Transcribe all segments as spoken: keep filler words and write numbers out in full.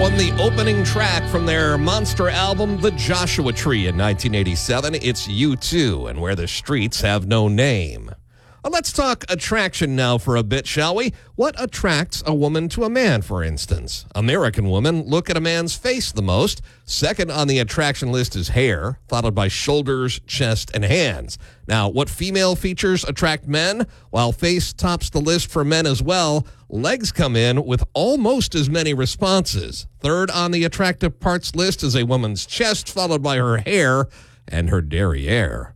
one, the opening track from their monster album, The Joshua Tree, in nineteen eighty-seven. It's U two, and Where the Streets Have No Name. Well, let's talk attraction now for a bit, shall we? What attracts a woman to a man, for instance? American women look at a man's face the most. Second on the attraction list is hair, followed by shoulders, chest, and hands. Now, what female features attract men? While face tops the list for men as well, legs come in with almost as many responses. Third on the attractive parts list is a woman's chest, followed by her hair and her derriere.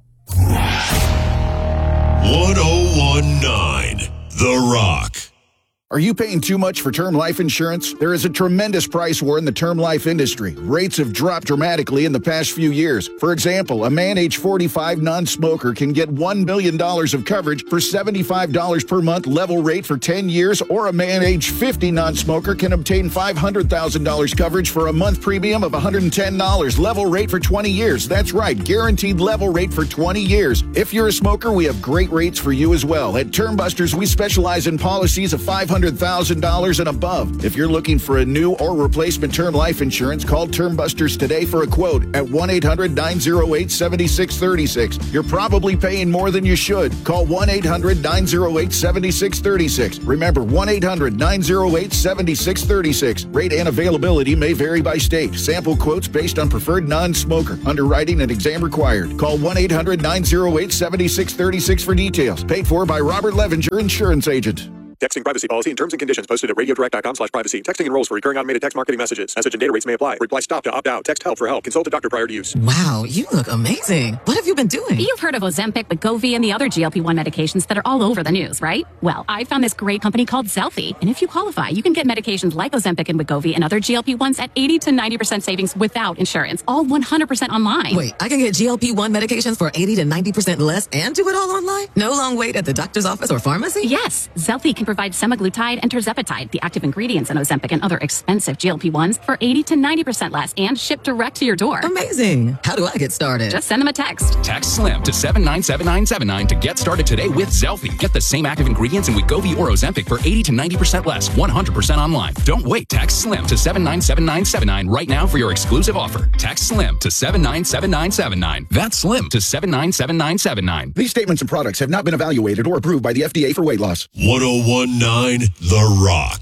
one oh one point nine The Rock. Are you paying too much for term life insurance? There is a tremendous price war in the term life industry. Rates have dropped dramatically in the past few years. For example, a man age forty-five non-smoker can get one million dollars of coverage for seventy-five dollars per month level rate for ten years, or a man age fifty non-smoker can obtain five hundred thousand dollars coverage for a month premium of one hundred ten dollars level rate for twenty years. That's right, guaranteed level rate for twenty years. If you're a smoker, we have great rates for you as well. At Term Busters, we specialize in policies of five hundred thousand dollars and above. If you're looking for a new or replacement term life insurance, call Term Busters today for a quote at one eight hundred nine oh eight seven six three six. You're probably paying more than you should. Call one eight hundred nine oh eight seven six three six. Remember, one eight hundred nine oh eight seven six three six. Rate and availability may vary by state. Sample quotes based on preferred non-smoker. Underwriting and exam required. Call one eight hundred nine oh eight seven six three six for details. Paid for by Robert Levenger, insurance agent. Texting privacy policy and terms and conditions posted at radiodirect.com slash privacy. Texting enrolls for recurring automated text marketing messages. Message and data rates may apply. Reply stop to opt out. Text help for help. Consult a doctor prior to use. Wow, you look amazing. What have you been doing? You've heard of Ozempic, Wegovy, and the other G L P one medications that are all over the news, right? Well, I found this great company called Zelfie. And if you qualify, you can get medications like Ozempic and Wegovy and other G L P ones at eighty to ninety percent savings without insurance. All one hundred percent online. Wait, I can get G L P one medications for eighty to ninety percent less and do it all online? No long wait at the doctor's office or pharmacy? Yes. Zelfie can provide semaglutide and tirzepatide, the active ingredients in Ozempic and other expensive G L P ones, for eighty to ninety percent less and shipped direct to your door. Amazing. How do I get started? Just send them a text. Text SLIM to seven nine seven nine seven nine to get started today with Zelfie. Get the same active ingredients in Wegovy or Ozempic for eighty to ninety percent less, one hundred percent online. Don't wait. Text SLIM to seven nine seven nine seven nine right now for your exclusive offer. Text SLIM to seven nine seven nine seven nine. That's SLIM to seven nine seven nine seven nine. These statements and products have not been evaluated or approved by the F D A for weight loss. one oh one point nine The Rock.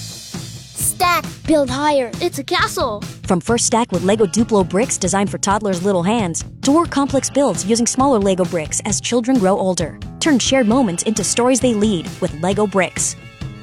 Stack, build higher. It's a castle. From First Stack with Lego Duplo bricks designed for toddlers' little hands, to more complex builds using smaller Lego bricks as children grow older. Turn shared moments into stories they lead with Lego bricks.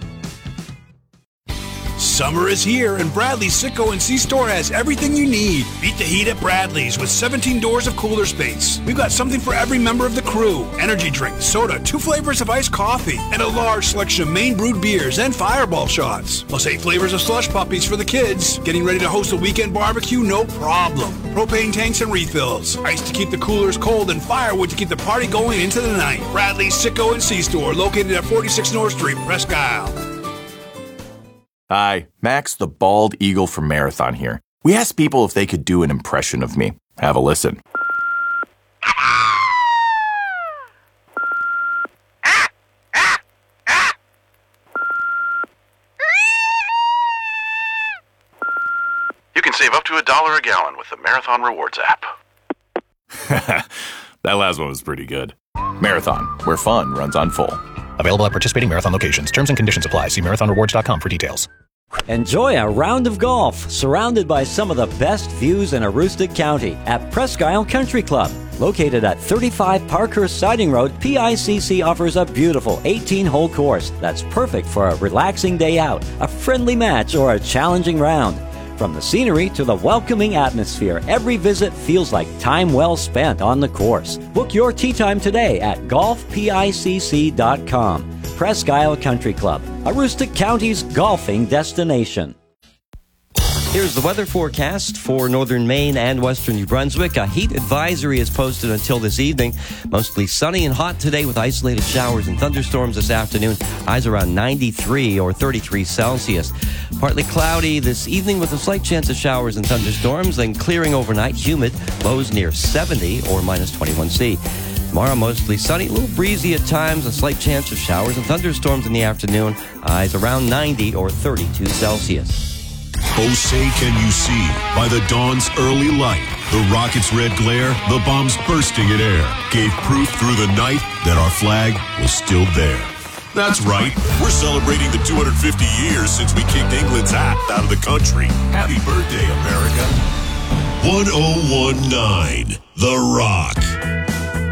Summer is here, and Bradley's Sitco and C-Store has everything you need. Beat the heat at Bradley's with seventeen doors of cooler space. We've got something for every member of the crew. Energy drink, soda, two flavors of iced coffee, and a large selection of Maine brewed beers and fireball shots. Plus eight flavors of slush puppies for the kids. Getting ready to host a weekend barbecue? No problem. Propane tanks and refills. Ice to keep the coolers cold and firewood to keep the party going into the night. Bradley's Sitco and C-Store, located at forty-six North Street, Presque Isle. Hi, Max the Bald Eagle from Marathon here. We asked people if they could do an impression of me. Have a listen. You can save up to a dollar a gallon with the Marathon Rewards app. That last one was pretty good. Marathon, where fun runs on full. Available at participating Marathon locations. Terms and conditions apply. See marathon rewards dot com for details. Enjoy a round of golf surrounded by some of the best views in Aroostook County at Presque Isle Country Club. Located at thirty-five Parkhurst Siding Road, P I C C offers a beautiful eighteen-hole course that's perfect for a relaxing day out, a friendly match, or a challenging round. From the scenery to the welcoming atmosphere, every visit feels like time well spent on the course. Book your tee time today at golf picc dot com. Presque Isle Country Club, Aroostook County's golfing destination. Here's the weather forecast for northern Maine and western New Brunswick. A heat advisory is posted until this evening. Mostly sunny and hot today with isolated showers and thunderstorms this afternoon. Highs around ninety-three or thirty-three Celsius. Partly cloudy this evening with a slight chance of showers and thunderstorms, then clearing overnight, humid, lows near seventy or minus twenty-one C. Tomorrow, mostly sunny, a little breezy at times, a slight chance of showers and thunderstorms in the afternoon. Highs around ninety or thirty-two Celsius. Oh, say can you see, by the dawn's early light, the rocket's red glare, the bombs bursting in air, gave proof through the night that our flag was still there. That's right, we're celebrating the two hundred fifty years since we kicked England's hat out of the country. Happy birthday, America. one oh one point nine The Rock.